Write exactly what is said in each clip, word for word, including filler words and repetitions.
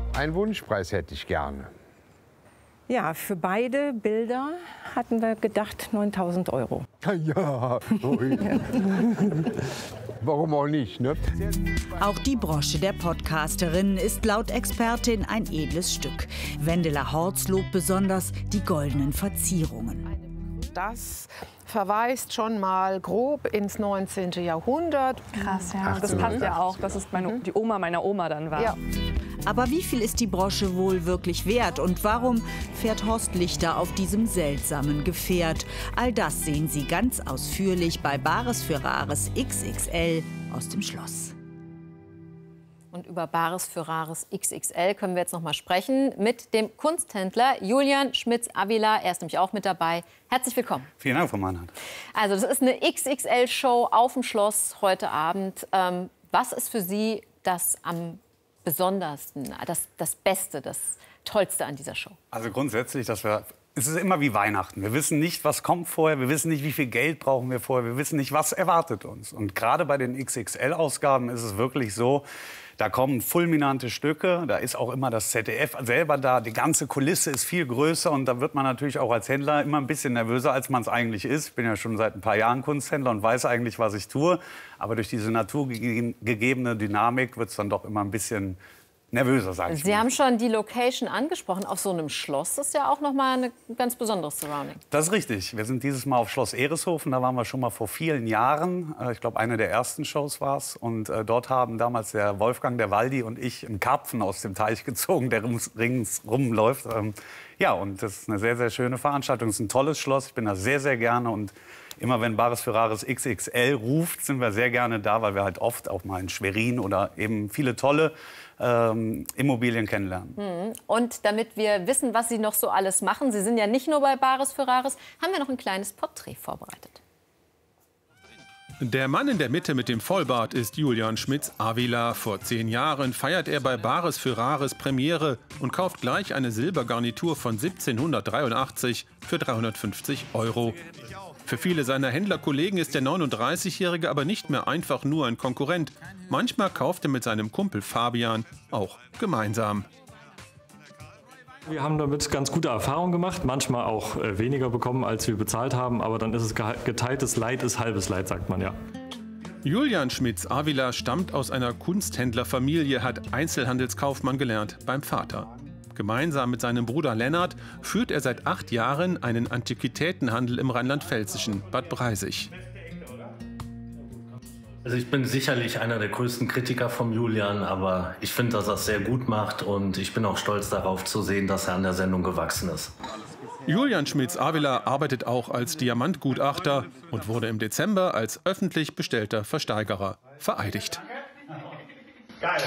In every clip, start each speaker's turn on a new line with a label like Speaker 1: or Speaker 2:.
Speaker 1: Einen Wunschpreis hätte ich gerne.
Speaker 2: Ja, für beide Bilder hatten wir gedacht neuntausend Euro.
Speaker 1: Ja, warum auch nicht, ne?
Speaker 3: Auch die Brosche der Podcasterin ist laut Expertin ein edles Stück. Wendela Horz lobt besonders die goldenen Verzierungen.
Speaker 4: Das verweist schon mal grob ins neunzehnte Jahrhundert.
Speaker 5: Krass, ja. Das passt ja auch, dass es meine, die Oma meiner Oma dann war.
Speaker 4: Ja.
Speaker 3: Aber wie viel ist die Brosche wohl wirklich wert und warum fährt Horst Lichter auf diesem seltsamen Gefährt? All das sehen Sie ganz ausführlich bei Bares für Rares X X L aus dem Schloss.
Speaker 6: Und über Bares für Rares X X L können wir jetzt noch mal sprechen mit dem Kunsthändler Julian Schmitz-Avila. Er ist nämlich auch mit dabei. Herzlich willkommen.
Speaker 7: Vielen Dank, Frau Mannhardt.
Speaker 6: Also das ist eine X X L-Show auf dem Schloss heute Abend. Ähm, was ist für Sie das am besondersten, das, das Beste, das Tollste an dieser Show?
Speaker 7: Also grundsätzlich, dass wir, es ist immer wie Weihnachten. Wir wissen nicht, was kommt vorher, wir wissen nicht, wie viel Geld brauchen wir vorher, wir wissen nicht, was erwartet uns. Und gerade bei den X X L-Ausgaben ist es wirklich so, da kommen fulminante Stücke, da ist auch immer das Z D F selber da, die ganze Kulisse ist viel größer und da wird man natürlich auch als Händler immer ein bisschen nervöser, als man es eigentlich ist. Ich bin ja schon seit ein paar Jahren Kunsthändler und weiß eigentlich, was ich tue, aber durch diese naturgegebene Dynamik wird es dann doch immer ein bisschen nervöser, sage ich
Speaker 6: Sie
Speaker 7: mal.
Speaker 6: haben schon die Location angesprochen. Auf so einem Schloss ist ja auch noch mal eine ganz besonderes Surrounding.
Speaker 7: Das ist richtig. Wir sind dieses Mal auf Schloss Ereshofen. Da waren wir schon mal vor vielen Jahren. Ich glaube, eine der ersten Shows war es. Und äh, dort haben damals der Wolfgang, der Waldi und ich einen Karpfen aus dem Teich gezogen, der rings, rings rumläuft. Ähm, ja, und das ist eine sehr, sehr schöne Veranstaltung. Es ist ein tolles Schloss. Ich bin da sehr, sehr gerne. Und immer wenn Bares für Rares X X L ruft, sind wir sehr gerne da, weil wir halt oft auch mal in Schwerin oder eben viele tolle ähm, Immobilien kennenlernen.
Speaker 6: Hm. Und damit wir wissen, was Sie noch so alles machen, Sie sind ja nicht nur bei Bares für Rares, haben wir noch ein kleines Porträt vorbereitet.
Speaker 8: Der Mann in der Mitte mit dem Vollbart ist Julian Schmitz-Avila. Vor zehn Jahren feiert er bei Bares für Rares Premiere und kauft gleich eine Silbergarnitur von siebzehnhundertdreiundachtzig für dreihundertfünfzig Euro. Für viele seiner Händlerkollegen ist der neununddreißigjährige aber nicht mehr einfach nur ein Konkurrent. Manchmal kauft er mit seinem Kumpel Fabian auch gemeinsam.
Speaker 9: Wir haben damit ganz gute Erfahrungen gemacht, manchmal auch äh, weniger bekommen, als wir bezahlt haben, aber dann ist es geteiltes Leid ist halbes Leid, sagt man ja.
Speaker 8: Julian Schmitz-Avila stammt aus einer Kunsthändlerfamilie, hat Einzelhandelskaufmann gelernt beim Vater. Gemeinsam mit seinem Bruder Lennart führt er seit acht Jahren einen Antiquitätenhandel im rheinland-pfälzischen Bad Breisig.
Speaker 10: Also ich bin sicherlich einer der größten Kritiker vom Julian, aber ich finde, dass er es sehr gut macht und ich bin auch stolz darauf zu sehen, dass er an der Sendung gewachsen ist.
Speaker 8: Julian Schmitz-Avila arbeitet auch als Diamantgutachter und wurde im Dezember als öffentlich bestellter Versteigerer vereidigt.
Speaker 6: Geil.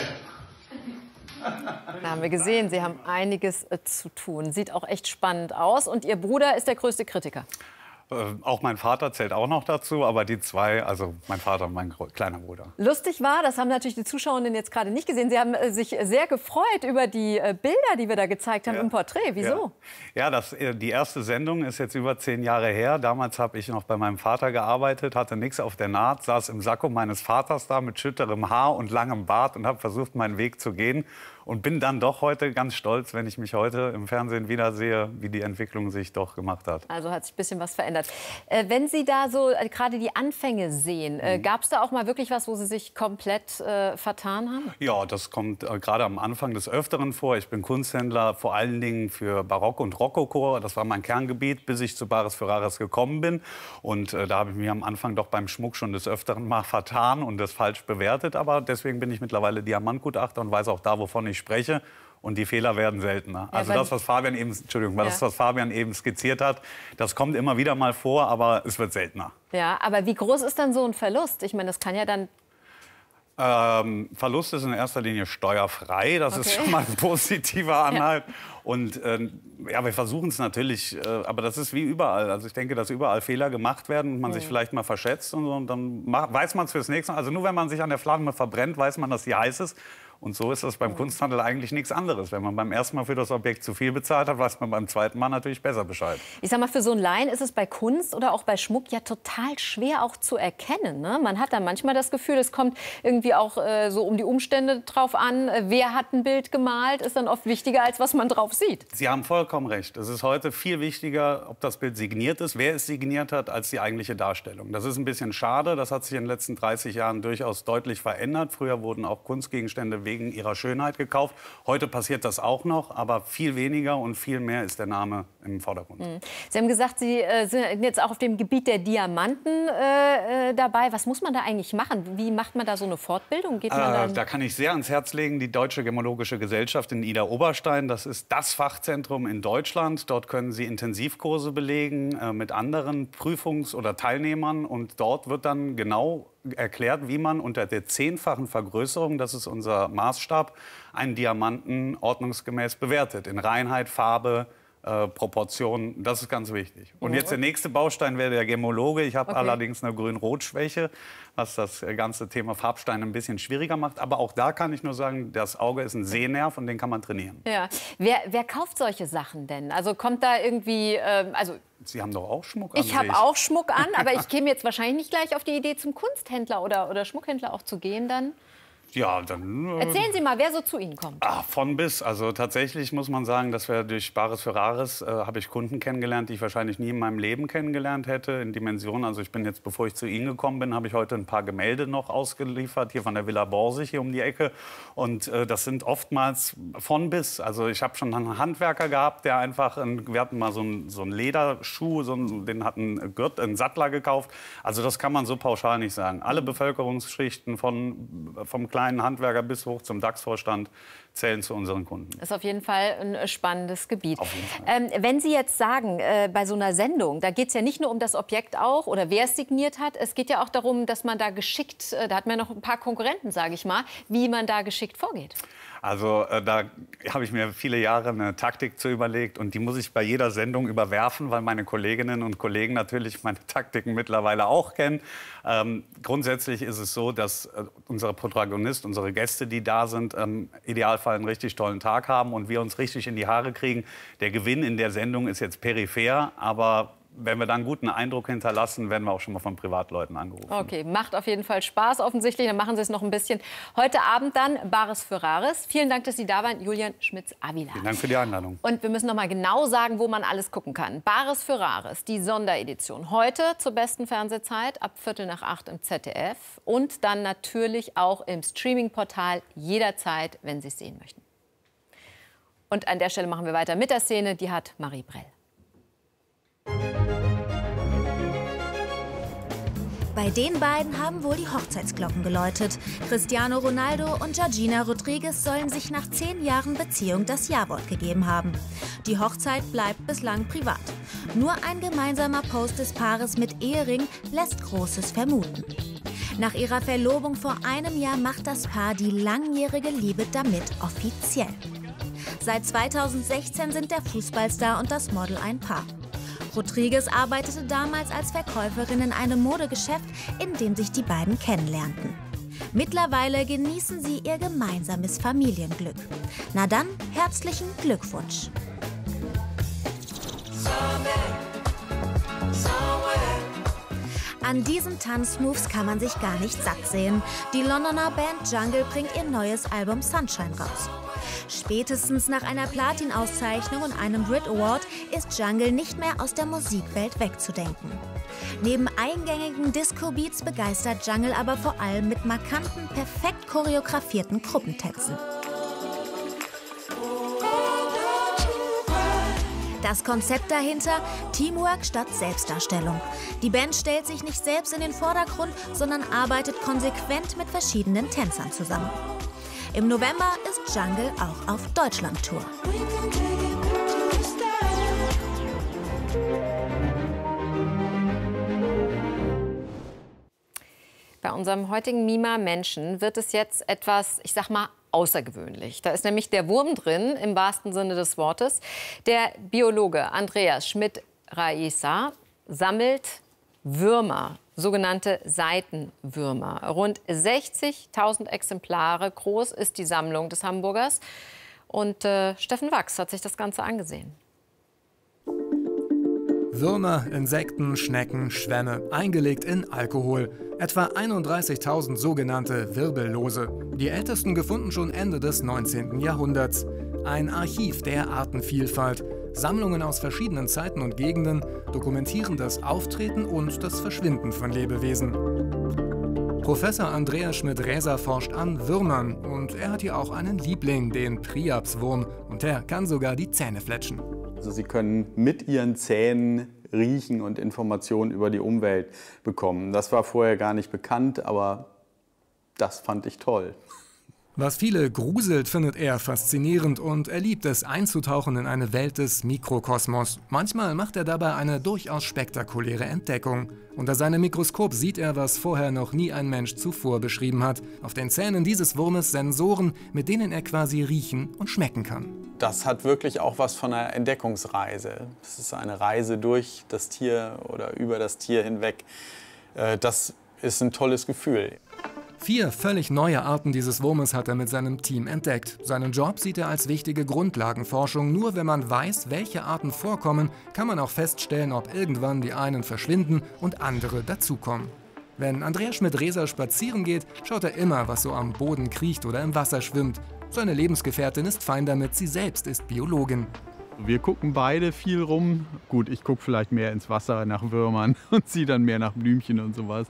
Speaker 6: Da haben wir gesehen, Sie haben einiges äh, zu tun. Sieht auch echt spannend aus. Und Ihr Bruder ist der größte Kritiker.
Speaker 7: Äh, auch mein Vater zählt auch noch dazu, aber die zwei, also mein Vater und mein kleiner Bruder.
Speaker 6: Lustig war, das haben natürlich die Zuschauerinnen jetzt gerade nicht gesehen. Sie haben äh, sich sehr gefreut über die äh, Bilder, die wir da gezeigt haben, ja, im Porträt. Wieso?
Speaker 7: Ja, ja das, die erste Sendung ist jetzt über zehn Jahre her. Damals habe ich noch bei meinem Vater gearbeitet, hatte nichts auf der Naht, saß im Sakko meines Vaters da mit schütterem Haar und langem Bart und habe versucht, meinen Weg zu gehen. Und bin dann doch heute ganz stolz, wenn ich mich heute im Fernsehen wiedersehe, wie die Entwicklung sich doch gemacht hat.
Speaker 6: Also hat sich ein bisschen was verändert. Äh, wenn Sie da so äh, gerade die Anfänge sehen, äh,
Speaker 7: Mhm.
Speaker 6: gab es da auch mal wirklich was, wo Sie sich komplett äh, vertan haben?
Speaker 7: Ja, das kommt äh, gerade am Anfang des Öfteren vor. Ich bin Kunsthändler vor allen Dingen für Barock und Rokoko. Das war mein Kerngebiet, bis ich zu Bares für Rares gekommen bin. Und äh, da habe ich mich am Anfang doch beim Schmuck schon des Öfteren mal vertan und das falsch bewertet. Aber deswegen bin ich mittlerweile Diamantgutachter und weiß auch da, wovon ich spreche. Und die Fehler werden seltener. Ja, also das, was Fabian eben, Entschuldigung, ja. das, was Fabian eben skizziert hat, das kommt immer wieder mal vor, aber es wird seltener.
Speaker 6: Ja, aber wie groß ist dann so ein Verlust? Ich meine, das kann ja dann...
Speaker 7: Ähm, Verlust ist in erster Linie steuerfrei. Das okay. ist schon mal ein positiver Anhalt. Ja. Und ähm, ja, wir versuchen es natürlich, äh, aber das ist wie überall. Also ich denke, dass überall Fehler gemacht werden und man mhm. sich vielleicht mal verschätzt und, so, und dann macht, weiß man es fürs nächste Mal. Also nur wenn man sich an der Flamme verbrennt, weiß man, dass sie heiß ist. Und so ist das beim Kunsthandel eigentlich nichts anderes. Wenn man beim ersten Mal für das Objekt zu viel bezahlt hat, weiß man beim zweiten Mal natürlich besser Bescheid.
Speaker 6: Ich sag mal, für so einen Laien ist es bei Kunst oder auch bei Schmuck ja total schwer auch zu erkennen. Ne? Man hat dann manchmal das Gefühl, es kommt irgendwie auch äh, so um die Umstände drauf an. Wer hat ein Bild gemalt, ist dann oft wichtiger, als was man drauf sieht.
Speaker 7: Sie haben vollkommen recht. Es ist heute viel wichtiger, ob das Bild signiert ist, wer es signiert hat, als die eigentliche Darstellung. Das ist ein bisschen schade. Das hat sich in den letzten dreißig Jahren durchaus deutlich verändert. Früher wurden auch Kunstgegenstände wegen ihrer Schönheit gekauft. Heute passiert das auch noch, aber viel weniger und viel mehr ist der Name im Vordergrund.
Speaker 6: Mhm. Sie haben gesagt, Sie äh, sind jetzt auch auf dem Gebiet der Diamanten äh, äh, dabei. Was muss man da eigentlich machen? Wie macht man da so eine Fortbildung? Geht man
Speaker 7: äh,
Speaker 6: dann
Speaker 7: da kann ich sehr ans Herz legen, die Deutsche Gemologische Gesellschaft in Idar-Oberstein. Das ist das Fachzentrum in Deutschland. Dort können Sie Intensivkurse belegen äh, mit anderen Prüfungs- oder Teilnehmern. Und dort wird dann genau erklärt, wie man unter der zehnfachen Vergrößerung, das ist unser Maßstab, einen Diamanten ordnungsgemäß bewertet. In Reinheit, Farbe, äh, Proportionen, das ist ganz wichtig. Und jetzt der nächste Baustein wäre der Gemologe. Ich habe
Speaker 6: Okay.
Speaker 7: allerdings eine Grün-Rot-Schwäche, was das ganze Thema Farbsteine ein bisschen schwieriger macht. Aber auch da kann ich nur sagen, das Auge ist ein Sehnerv und den kann man trainieren.
Speaker 6: Ja. Wer, wer kauft solche Sachen denn? Also kommt da irgendwie, äh, also
Speaker 7: Sie haben doch auch Schmuck an
Speaker 6: ich habe
Speaker 7: sich.
Speaker 6: auch Schmuck an, aber ich käme jetzt wahrscheinlich nicht gleich auf die Idee, zum Kunsthändler oder, oder Schmuckhändler auch zu gehen dann.
Speaker 7: Ja, dann... äh,
Speaker 6: Erzählen Sie mal, wer so zu Ihnen kommt.
Speaker 7: Ah, von bis. Also tatsächlich muss man sagen, dass wir durch Bares für Rares äh, habe ich Kunden kennengelernt, die ich wahrscheinlich nie in meinem Leben kennengelernt hätte, in Dimensionen. Also ich bin jetzt, bevor ich zu Ihnen gekommen bin, habe ich heute ein paar Gemälde noch ausgeliefert, hier von der Villa Borsig, hier um die Ecke. Und äh, das sind oftmals von bis. Also ich habe schon einen Handwerker gehabt, der einfach, ein, wir hatten mal so einen, so einen Lederschuh, so einen, den hat ein Gurt, einen Sattler gekauft. Also das kann man so pauschal nicht sagen. Alle Bevölkerungsschichten, von, vom kleinen Handwerker bis hoch zum DAX-Vorstand, zählen zu unseren Kunden.
Speaker 6: Das ist auf jeden Fall ein spannendes Gebiet.
Speaker 7: Auf jeden Fall.
Speaker 6: Ähm, wenn Sie jetzt sagen, äh, bei so einer Sendung, da geht es ja nicht nur um das Objekt auch oder wer es signiert hat, es geht ja auch darum, dass man da geschickt, äh, da hat man ja noch ein paar Konkurrenten, sage ich mal, wie man da geschickt vorgeht.
Speaker 7: Also äh, da habe ich mir viele Jahre eine Taktik zu überlegt und die muss ich bei jeder Sendung überwerfen, weil meine Kolleginnen und Kollegen natürlich meine Taktiken mittlerweile auch kennen. Ähm, grundsätzlich ist es so, dass äh, unsere Protagonisten, unsere Gäste, die da sind, im Idealfall einen richtig tollen Tag haben und wir uns richtig in die Haare kriegen. Der Gewinn in der Sendung ist jetzt peripher, aber wenn wir da einen guten Eindruck hinterlassen, werden wir auch schon mal von Privatleuten angerufen.
Speaker 6: Okay, macht auf jeden Fall Spaß offensichtlich. Dann machen Sie es noch ein bisschen. Heute Abend dann Bares für Rares. Vielen Dank, dass Sie da waren, Julian Schmitz-Avila.
Speaker 7: Vielen Dank für die Einladung.
Speaker 6: Und wir müssen noch mal genau sagen, wo man alles gucken kann. Bares für Rares, die Sonderedition. Heute zur besten Fernsehzeit, ab Viertel nach acht im Z D F. Und dann natürlich auch im Streaming-Portal jederzeit, wenn Sie es sehen möchten. Und an der Stelle machen wir weiter mit der Szene. Die hat Marie Brell.
Speaker 11: Bei den beiden haben wohl die Hochzeitsglocken geläutet. Cristiano Ronaldo und Georgina Rodriguez sollen sich nach zehn Jahren Beziehung das Ja-Wort gegeben haben. Die Hochzeit bleibt bislang privat. Nur ein gemeinsamer Post des Paares mit Ehering lässt Großes vermuten. Nach ihrer Verlobung vor einem Jahr macht das Paar die langjährige Liebe damit offiziell. Seit zweitausendsechzehn sind der Fußballstar und das Model ein Paar. Rodriguez arbeitete damals als Verkäuferin in einem Modegeschäft, in dem sich die beiden kennenlernten. Mittlerweile genießen sie ihr gemeinsames Familienglück. Na dann, herzlichen Glückwunsch! An diesen Tanzmoves kann man sich gar nicht satt sehen. Die Londoner Band Jungle bringt ihr neues Album Sunshine raus. Spätestens nach einer Platin-Auszeichnung und einem Brit Award ist Jungle nicht mehr aus der Musikwelt wegzudenken. Neben eingängigen Disco-Beats begeistert Jungle aber vor allem mit markanten, perfekt choreografierten Gruppentänzen. Das Konzept dahinter? Teamwork statt Selbstdarstellung. Die Band stellt sich nicht selbst in den Vordergrund, sondern arbeitet konsequent mit verschiedenen Tänzern zusammen. Im November ist Jungle auch auf Deutschland-Tour.
Speaker 6: Bei unserem heutigen Mima Menschen wird es jetzt etwas, ich sag mal, außergewöhnlich. Da ist nämlich der Wurm drin, im wahrsten Sinne des Wortes. Der Biologe Andreas Schmidt-Raisa sammelt Würmer sogenannte Seitenwürmer. Rund sechzigtausend Exemplare groß ist die Sammlung des Hamburgers. Und äh, Steffen Wachs hat sich das Ganze angesehen.
Speaker 12: Würmer, Insekten, Schnecken, Schwämme, eingelegt in Alkohol. Etwa einunddreißigtausend sogenannte Wirbellose. Die ältesten gefunden schon Ende des neunzehnten Jahrhunderts. Ein Archiv der Artenvielfalt. Sammlungen aus verschiedenen Zeiten und Gegenden dokumentieren das Auftreten und das Verschwinden von Lebewesen. Professor Andreas Schmidt-Räser forscht an Würmern und er hat hier auch einen Liebling, den Priapswurm. Und der kann sogar die Zähne fletschen.
Speaker 13: Also sie können mit ihren Zähnen riechen und Informationen über die Umwelt bekommen. Das war vorher gar nicht bekannt, aber das fand ich toll.
Speaker 12: Was viele gruselt, findet er faszinierend und er liebt es, einzutauchen in eine Welt des Mikrokosmos. Manchmal macht er dabei eine durchaus spektakuläre Entdeckung. Unter seinem Mikroskop sieht er, was vorher noch nie ein Mensch zuvor beschrieben hat. Auf den Zähnen dieses Wurmes Sensoren, mit denen er quasi riechen und schmecken kann.
Speaker 13: Das hat wirklich auch was von einer Entdeckungsreise. Es ist eine Reise durch das Tier oder über das Tier hinweg. Das ist ein tolles Gefühl.
Speaker 12: Vier völlig neue Arten dieses Wurmes hat er mit seinem Team entdeckt. Seinen Job sieht er als wichtige Grundlagenforschung. Nur wenn man weiß, welche Arten vorkommen, kann man auch feststellen, ob irgendwann die einen verschwinden und andere dazukommen. Wenn Andreas Schmidt-Räser spazieren geht, schaut er immer, was so am Boden kriecht oder im Wasser schwimmt. Seine Lebensgefährtin ist fein damit, sie selbst ist Biologin.
Speaker 14: Wir gucken beide viel rum. Gut, ich gucke vielleicht mehr ins Wasser nach Würmern und sie dann mehr nach Blümchen und sowas.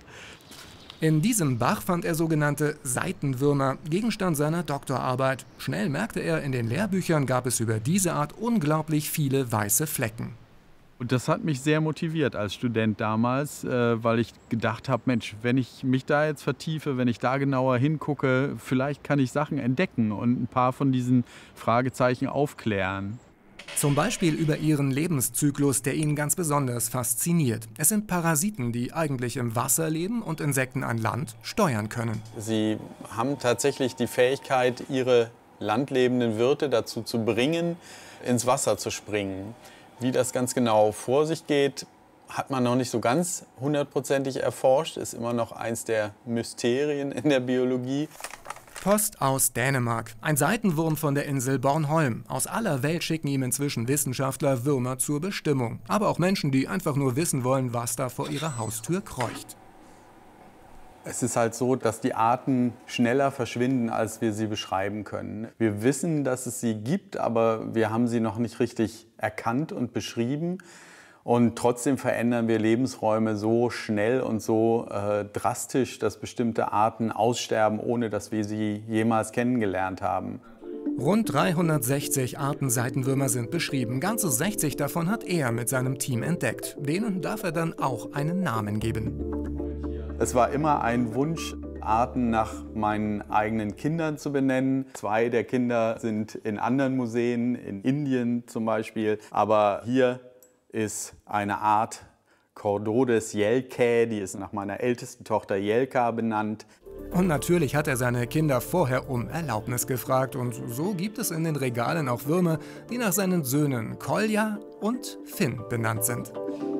Speaker 12: In diesem Bach fand er sogenannte Seitenwürmer, Gegenstand seiner Doktorarbeit. Schnell merkte er, in den Lehrbüchern gab es über diese Art unglaublich viele weiße Flecken.
Speaker 14: Und das hat mich sehr motiviert als Student damals, äh, weil ich gedacht habe, Mensch, wenn ich mich da jetzt vertiefe, wenn ich da genauer hingucke, vielleicht kann ich Sachen entdecken und ein paar von diesen Fragezeichen aufklären.
Speaker 12: Zum Beispiel über ihren Lebenszyklus, der ihn ganz besonders fasziniert. Es sind Parasiten, die eigentlich im Wasser leben und Insekten an Land steuern können.
Speaker 13: Sie haben tatsächlich die Fähigkeit, ihre landlebenden Wirte dazu zu bringen, ins Wasser zu springen. Wie das ganz genau vor sich geht, hat man noch nicht so ganz hundertprozentig erforscht. Ist immer noch eins der Mysterien in der Biologie.
Speaker 12: Post aus Dänemark. Ein Seitenwurm von der Insel Bornholm. Aus aller Welt schicken ihm inzwischen Wissenschaftler Würmer zur Bestimmung. Aber auch Menschen, die einfach nur wissen wollen, was da vor ihrer Haustür kreucht.
Speaker 13: Es ist halt so, dass die Arten schneller verschwinden, als wir sie beschreiben können. Wir wissen, dass es sie gibt, aber wir haben sie noch nicht richtig erkannt und beschrieben. Und trotzdem verändern wir Lebensräume so schnell und so äh, drastisch, dass bestimmte Arten aussterben, ohne dass wir sie jemals kennengelernt haben.
Speaker 12: Rund dreihundertsechzig Arten Seitenwürmer sind beschrieben. Ganze sechzig davon hat er mit seinem Team entdeckt. Denen darf er dann auch einen Namen geben.
Speaker 13: Es war immer ein Wunsch, Arten nach meinen eigenen Kindern zu benennen. Zwei der Kinder sind in anderen Museen, in Indien zum Beispiel. Aber hier ist eine Art Chordodes jelkae, die ist nach meiner ältesten Tochter Jelka benannt.
Speaker 12: Und natürlich hat er seine Kinder vorher um Erlaubnis gefragt. Und so gibt es in den Regalen auch Würmer, die nach seinen Söhnen Kolja und Finn benannt sind.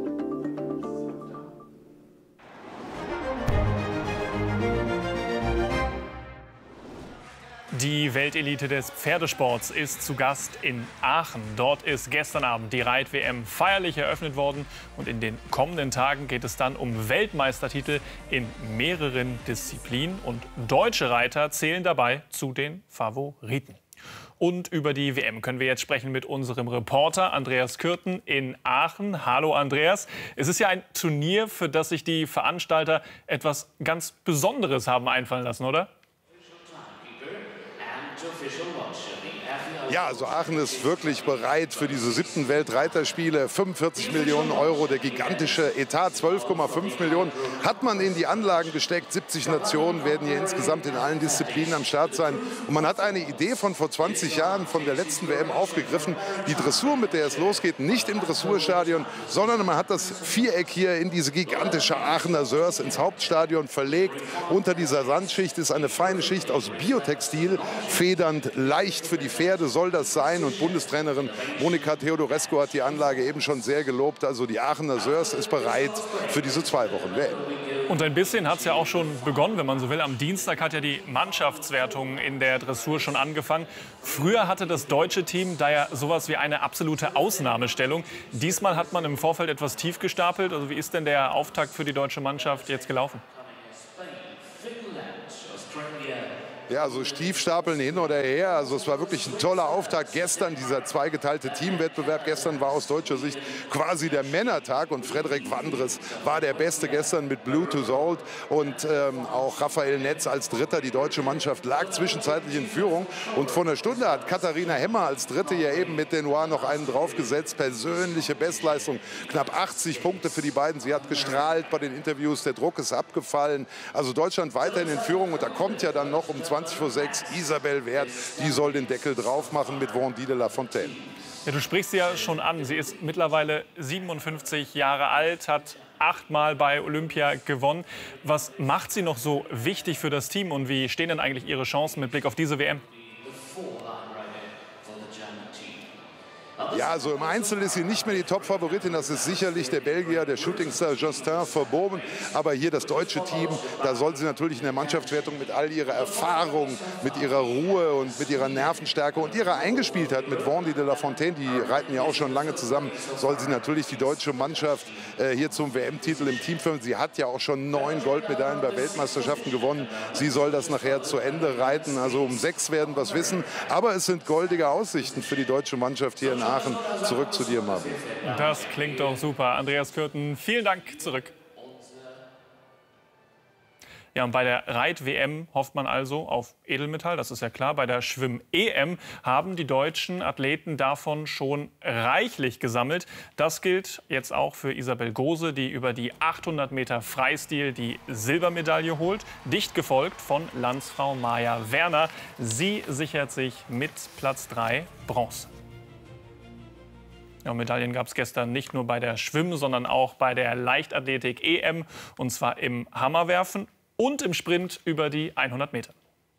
Speaker 15: Die Weltelite des Pferdesports ist zu Gast in Aachen. Dort ist gestern Abend die Reit-W M feierlich eröffnet worden. Und in den kommenden Tagen geht es dann um Weltmeistertitel in mehreren Disziplinen. Und deutsche Reiter zählen dabei zu den Favoriten. Und über die W M können wir jetzt sprechen mit unserem Reporter Andreas Kürten in Aachen. Hallo Andreas. Es ist ja ein Turnier, für das sich die Veranstalter etwas ganz Besonderes haben einfallen lassen, oder?
Speaker 16: Ja, also Aachen ist wirklich bereit für diese siebten Weltreiterspiele. fünfundvierzig Millionen Euro, der gigantische Etat, zwölf Komma fünf Millionen hat man in die Anlagen gesteckt. siebzig Nationen werden hier insgesamt in allen Disziplinen am Start sein. Und man hat eine Idee von vor zwanzig Jahren, von der letzten W M aufgegriffen. Die Dressur, mit der es losgeht, nicht im Dressurstadion, sondern man hat das Viereck hier in diese gigantische Aachener Sörs ins Hauptstadion verlegt. Unter dieser Sandschicht ist eine feine Schicht aus Biotextil, Federn federnd, leicht für die Pferde soll das sein. Und Bundestrainerin Monika Theodorescu hat die Anlage eben schon sehr gelobt. Also die Aachener Sörs ist bereit für diese zwei Wochen W M.
Speaker 15: Und ein bisschen hat es ja auch schon begonnen, wenn man so will. Am Dienstag hat ja die Mannschaftswertung in der Dressur schon angefangen. Früher hatte das deutsche Team da ja sowas wie eine absolute Ausnahmestellung. Diesmal hat man im Vorfeld etwas tief gestapelt. Also wie ist denn der Auftakt für die deutsche Mannschaft jetzt gelaufen?
Speaker 16: Ja, so Stiefstapeln hin oder her. Also es war wirklich ein toller Auftakt gestern, dieser zweigeteilte Teamwettbewerb. Gestern war aus deutscher Sicht quasi der Männertag und Frederik Wandres war der Beste gestern mit Blue to Salt und ähm, auch Raphael Netz als Dritter. Die deutsche Mannschaft lag zwischenzeitlich in Führung und vor einer Stunde hat Katharina Hemmer als Dritte ja eben mit den Noir noch einen draufgesetzt. Persönliche Bestleistung, knapp achtzig Punkte für die beiden. Sie hat gestrahlt bei den Interviews, der Druck ist abgefallen. Also Deutschland weiterhin in Führung und da kommt ja dann noch um zwanzig vor sechs Isabel Wert, die soll den Deckel drauf machen mit Vendée de la Fontaine.
Speaker 15: Ja, du sprichst sie ja schon an. Sie ist mittlerweile siebenundfünfzig Jahre alt, hat achtmal bei Olympia gewonnen. Was macht sie noch so wichtig für das Team und wie stehen denn eigentlich ihre Chancen mit Blick auf diese W M?
Speaker 16: Ja, also im Einzel ist sie nicht mehr die Top-Favoritin. Das ist sicherlich der Belgier, der Shootingstar Justin Verboven. Aber hier das deutsche Team, da soll sie natürlich in der Mannschaftswertung mit all ihrer Erfahrung, mit ihrer Ruhe und mit ihrer Nervenstärke und ihrer Eingespieltheit mit Vendée de la Fontaine, die reiten ja auch schon lange zusammen, soll sie natürlich die deutsche Mannschaft äh, hier zum W M-Titel im Team führen. Sie hat ja auch schon neun Goldmedaillen bei Weltmeisterschaften gewonnen. Sie soll das nachher zu Ende reiten. Also um sechs werden wir es wissen. Aber es sind goldige Aussichten für die deutsche Mannschaft hier in Aachen. Zurück zu dir, Marvin.
Speaker 15: Das klingt doch super. Andreas Kürten, vielen Dank zurück. Ja, und bei der Reit-W M hofft man also auf Edelmetall, das ist ja klar. Bei der Schwimm-E M haben die deutschen Athleten davon schon reichlich gesammelt. Das gilt jetzt auch für Isabel Gose, die über die achthundert Meter Freistil die Silbermedaille holt. Dicht gefolgt von Landsfrau Maja Werner. Sie sichert sich mit Platz drei Bronze. Ja, Medaillen gab es gestern nicht nur bei der Schwimm-, sondern auch bei der Leichtathletik-E M. Und zwar im Hammerwerfen und im Sprint über die hundert Meter.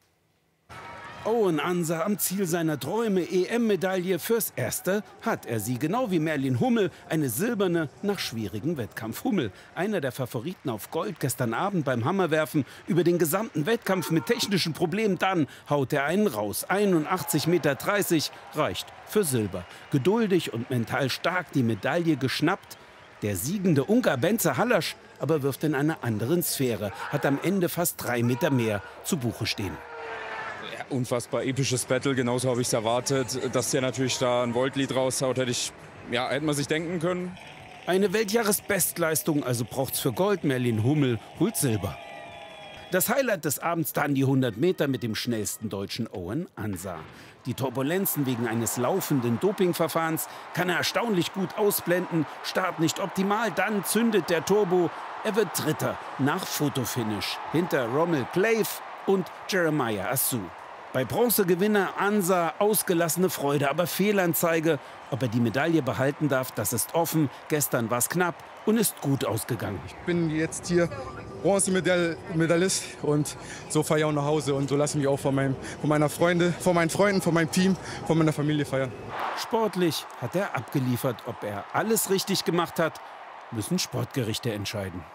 Speaker 17: Owen Ansa am Ziel seiner Träume. E M-Medaille fürs Erste hat er sie, genau wie Merlin Hummel, eine silberne nach schwierigem Wettkampf. Hummel, einer der Favoriten auf Gold, gestern Abend beim Hammerwerfen über den gesamten Wettkampf mit technischen Problemen. Dann haut er einen raus. einundachtzig Komma dreißig Meter reicht für Silber. Geduldig und mental stark die Medaille geschnappt. Der siegende Ungar Bence Hallasch aber wirft in einer anderen Sphäre, hat am Ende fast drei Meter mehr zu Buche stehen.
Speaker 18: Unfassbar episches Battle, genauso habe ich es erwartet. Dass der natürlich da ein Voltlied raushaut, hätte, ich, ja, hätte man sich denken können.
Speaker 17: Eine Weltjahresbestleistung, also braucht's für Gold. Merlin Hummel holt Silber. Das Highlight des Abends dann die hundert Meter mit dem schnellsten Deutschen Owen Ansa. Die Turbulenzen wegen eines laufenden Dopingverfahrens kann er erstaunlich gut ausblenden. Start nicht optimal, dann zündet der Turbo. Er wird Dritter nach Fotofinish hinter Rommel Clave und Jeremiah Assu. Bei Bronzegewinner Ansa ausgelassene Freude, aber Fehlanzeige. Ob er die Medaille behalten darf, das ist offen. Gestern war es knapp und ist gut ausgegangen.
Speaker 19: Ich bin jetzt hier Bronzemedaillist und so fahre ich auch nach Hause. Und so lassen wir auch von, meinem, von meiner Freunde, von meinen Freunden, von meinem Team, von meiner Familie feiern.
Speaker 17: Sportlich hat er abgeliefert. Ob er alles richtig gemacht hat, müssen Sportgerichte entscheiden.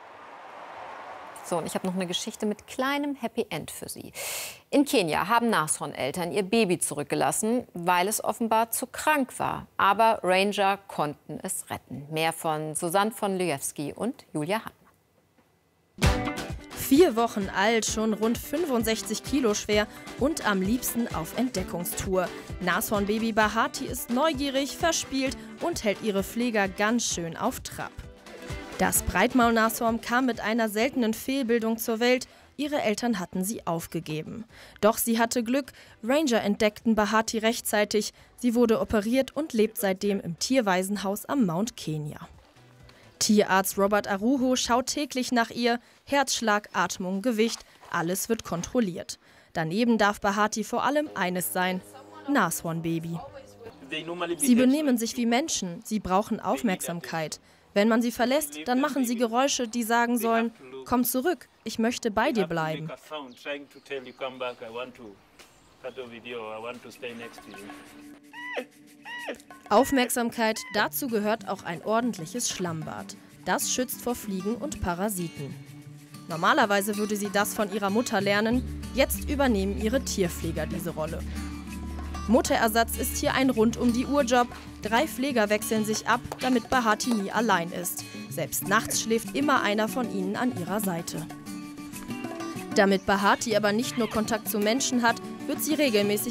Speaker 6: So, und ich habe noch eine Geschichte mit kleinem Happy End für Sie. In Kenia haben Nashorneltern ihr Baby zurückgelassen, weil es offenbar zu krank war. Aber Ranger konnten es retten. Mehr von Susanne von Lejewski und Julia Hartmann.
Speaker 20: Vier Wochen alt, schon rund fünfundsechzig Kilo schwer und am liebsten auf Entdeckungstour. Nashornbaby Bahati ist neugierig, verspielt und hält ihre Pfleger ganz schön auf Trab. Das Breitmaulnashorn kam mit einer seltenen Fehlbildung zur Welt. Ihre Eltern hatten sie aufgegeben. Doch sie hatte Glück. Ranger entdeckten Bahati rechtzeitig. Sie wurde operiert und lebt seitdem im Tierwaisenhaus am Mount Kenya. Tierarzt Robert Aruho schaut täglich nach ihr. Herzschlag, Atmung, Gewicht, alles wird kontrolliert. Daneben darf Bahati vor allem eines sein: Nashornbaby. Sie benehmen sich wie Menschen. Sie brauchen Aufmerksamkeit. Wenn man sie verlässt, dann machen sie Geräusche, die sagen sollen: Komm zurück, ich möchte bei dir bleiben. Aufmerksamkeit, dazu gehört auch ein ordentliches Schlammbad. Das schützt vor Fliegen und Parasiten. Normalerweise würde sie das von ihrer Mutter lernen, jetzt übernehmen ihre Tierpfleger diese Rolle. Mutterersatz ist hier ein Rund-um-die-Uhr-Job. Drei Pfleger wechseln sich ab, damit Bahati nie allein ist. Selbst nachts schläft immer einer von ihnen an ihrer Seite. Damit Bahati aber nicht nur Kontakt zu Menschen hat, wird sie regelmäßig